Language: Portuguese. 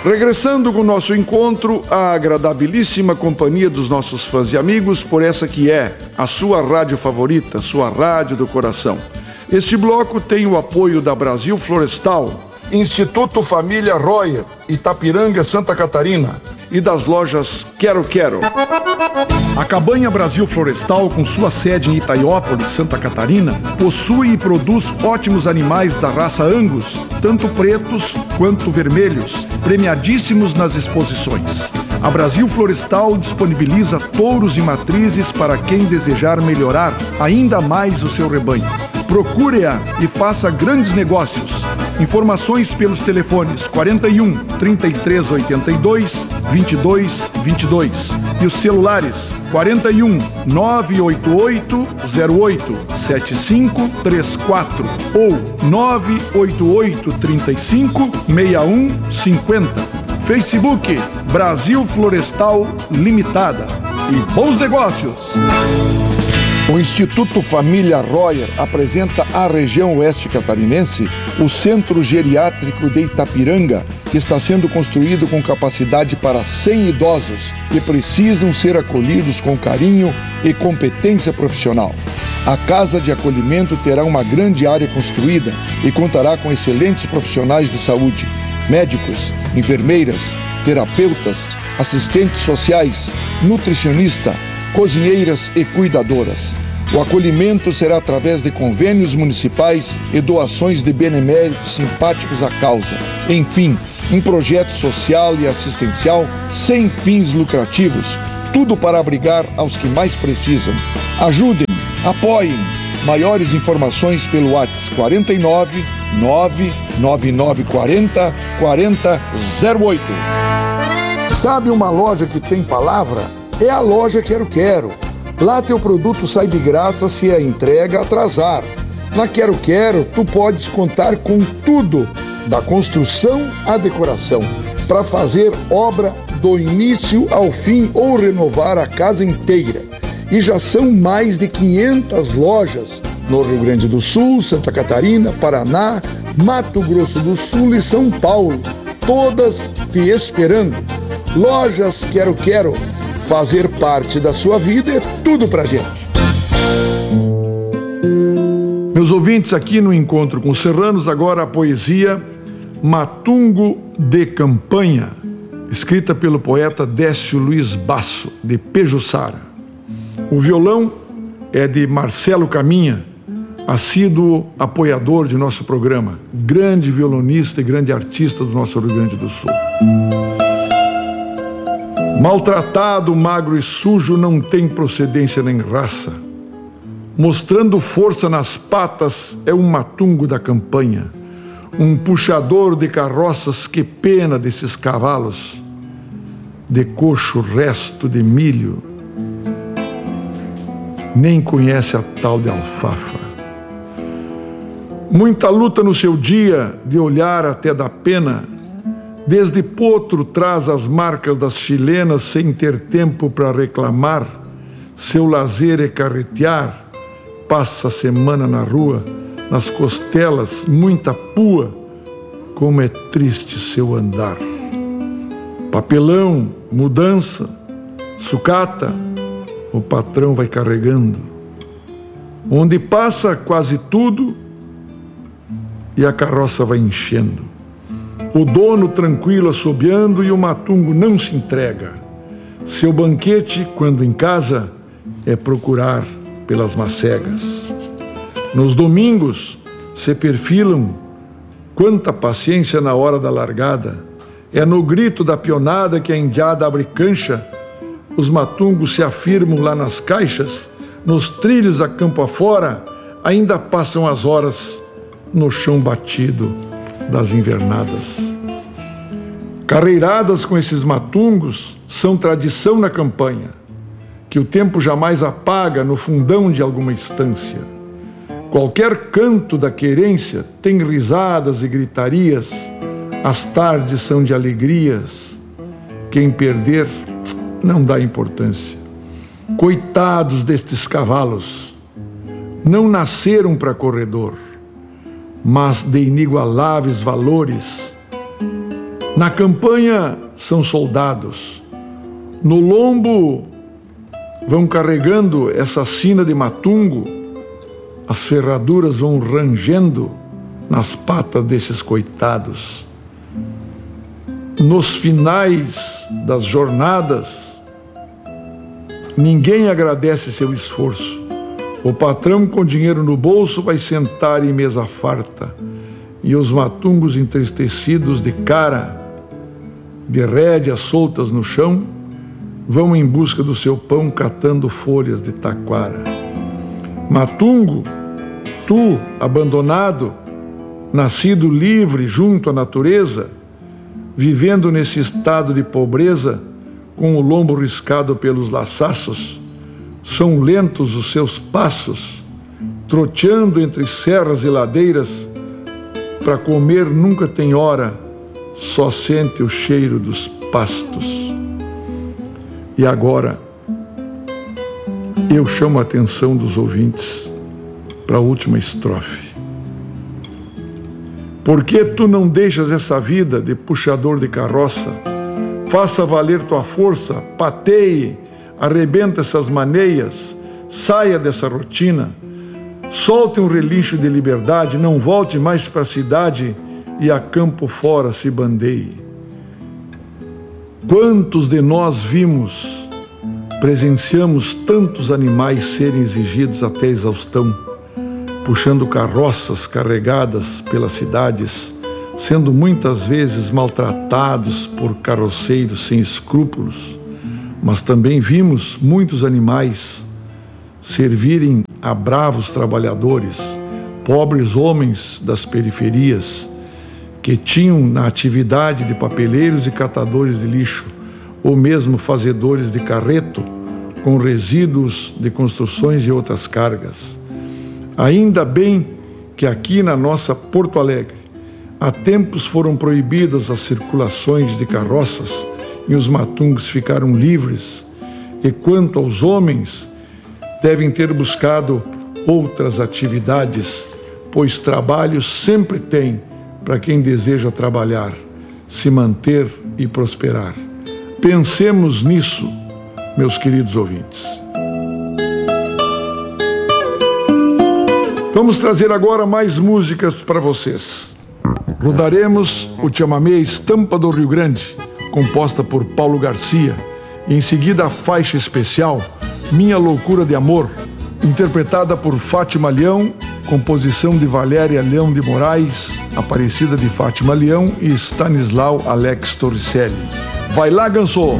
Regressando com o nosso encontro, a agradabilíssima companhia dos nossos fãs e amigos por essa que é a sua rádio favorita, sua rádio do coração. Este bloco tem o apoio da Brasil Florestal, Instituto Família Royer, Itapiranga, Santa Catarina, e das lojas Quero Quero. A Cabanha Brasil Florestal, com sua sede em Itaiópolis, Santa Catarina, possui e produz ótimos animais da raça Angus, tanto pretos quanto vermelhos, premiadíssimos nas exposições. A Brasil Florestal disponibiliza touros e matrizes para quem desejar melhorar ainda mais o seu rebanho. Procure-a e faça grandes negócios. Informações pelos telefones 41 3382 2222 e os celulares 41 988 08 7534 ou 988 35 6150. Facebook Brasil Florestal Limitada. E bons negócios! O Instituto Família Royer apresenta à região oeste catarinense o Centro Geriátrico de Itapiranga, que está sendo construído com capacidade para 100 idosos que precisam ser acolhidos com carinho e competência profissional. A Casa de Acolhimento terá uma grande área construída e contará com excelentes profissionais de saúde, médicos, enfermeiras, terapeutas, assistentes sociais, nutricionista, cozinheiras e cuidadoras. O acolhimento será através de convênios municipais e doações de beneméritos simpáticos à causa. Enfim, um projeto social e assistencial sem fins lucrativos, tudo para abrigar aos que mais precisam. Ajudem, apoiem. Maiores informações pelo WhatsApp 49 99940 4008. Sabe uma loja que tem palavra? É a loja Quero Quero. Lá teu produto sai de graça se a entrega atrasar. Na Quero Quero, tu podes contar com tudo, da construção à decoração, para fazer obra do início ao fim ou renovar a casa inteira. E já são mais de 500 lojas no Rio Grande do Sul, Santa Catarina, Paraná, Mato Grosso do Sul e São Paulo, todas te esperando. Lojas Quero Quero. Fazer parte da sua vida é tudo pra gente. Meus ouvintes, aqui no Encontro com os Serranos, agora a poesia Matungo de Campanha, escrita pelo poeta Décio Luiz Basso, de Pejuçara. O violão é de Marcelo Caminha, assíduo apoiador de nosso programa, grande violonista e grande artista do nosso Rio Grande do Sul. Maltratado, magro e sujo, não tem procedência nem raça. Mostrando força nas patas, é um matungo da campanha. Um puxador de carroças, que pena desses cavalos. De coxo resto de milho, nem conhece a tal de alfafa. Muita luta no seu dia, de olhar até da pena. Desde potro traz as marcas das chilenas sem ter tempo para reclamar. Seu lazer é carretear, passa a semana na rua, nas costelas muita pua, como é triste seu andar. Papelão, mudança, sucata, o patrão vai carregando. Onde passa quase tudo e a carroça vai enchendo. O dono tranquilo assobiando e o matungo não se entrega. Seu banquete, quando em casa, é procurar pelas macegas. Nos domingos se perfilam, quanta paciência na hora da largada. É no grito da pionada que a indiada abre cancha. Os matungos se afirmam lá nas caixas, nos trilhos a campo afora, ainda passam as horas no chão batido das invernadas. Carreiradas com esses matungos são tradição na campanha, que o tempo jamais apaga no fundão de alguma estância. Qualquer canto da querência tem risadas e gritarias, as tardes são de alegrias. Quem perder não dá importância. Coitados destes cavalos, não nasceram para corredor, mas de inigualáveis valores, Na campanha são soldados. No lombo vão carregando essa sina de matungo. As ferraduras vão rangendo nas patas desses coitados. Nos finais das jornadas, ninguém agradece seu esforço. O patrão com dinheiro no bolso vai sentar em mesa farta, e os matungos entristecidos de cara, de rédeas soltas no chão, vão em busca do seu pão catando folhas de taquara. Matungo, tu, abandonado, nascido livre junto à natureza, vivendo nesse estado de pobreza, com o lombo riscado pelos laçaços, são lentos os seus passos, troteando entre serras e ladeiras, para comer nunca tem hora, só sente o cheiro dos pastos. E agora, eu chamo a atenção dos ouvintes para a última estrofe. Por que tu não deixas essa vida de puxador de carroça? Faça valer tua força, pateie, arrebenta essas maneias, saia dessa rotina, solte um relincho de liberdade, não volte mais para a cidade e a campo fora se bandeie. Quantos de nós vimos, presenciamos tantos animais serem exigidos até exaustão, puxando carroças carregadas pelas cidades, sendo muitas vezes maltratados por carroceiros sem escrúpulos, mas também vimos muitos animais servirem a bravos trabalhadores, pobres homens das periferias, que tinham na atividade de papeleiros e catadores de lixo, ou mesmo fazedores de carreto, com resíduos de construções e outras cargas. Ainda bem que aqui na nossa Porto Alegre, há tempos foram proibidas as circulações de carroças e os matungos ficaram livres, e quanto aos homens, devem ter buscado outras atividades, pois trabalho sempre tem para quem deseja trabalhar, se manter e prosperar. Pensemos nisso, meus queridos ouvintes. Vamos trazer agora mais músicas para vocês. Rodaremos o chamamé Estampa do Rio Grande, composta por Paulo Garcia, e em seguida a faixa especial Minha Loucura de Amor, interpretada por Fátima Leão, composição de Valéria Leão de Moraes, Aparecida de Fátima Leão e Stanislau Alex Torricelli. Vai lá, Ganso!